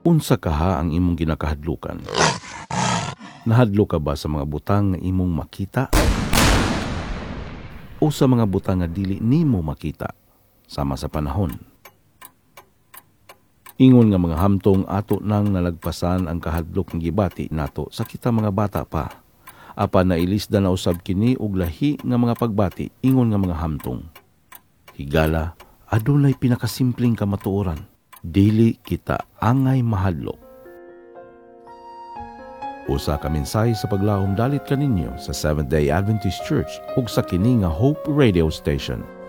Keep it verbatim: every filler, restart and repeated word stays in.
Unsa kaha ang imong ginakahadlukan? Nahadlok ka ba sa mga butang nga imong makita? O sa mga butang nga dili nimo makita sama sa panahon? Ingon nga mga hamtong ato nang nalagpasan ang kahadlok nga gibati nato sa kita mga bata pa. Apan nailisda na usab kini og lahi nga mga pagbati ingon nga mga hamtong. Higala, adunay pinakasimpleng kamatuoran. Dili kita angay mahadlok. Usa ka mensahe sa paglahom dalit kaninyo sa Seventh-day Adventist Church ug sa kini nga Hope Radio Station.